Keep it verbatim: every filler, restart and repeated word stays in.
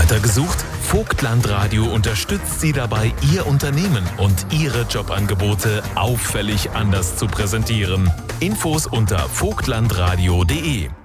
Mitarbeiter gesucht? Vogtland Radio unterstützt Sie dabei, Ihr Unternehmen und Ihre Jobangebote auffällig anders zu präsentieren. Infos unter vogtlandradio punkt de.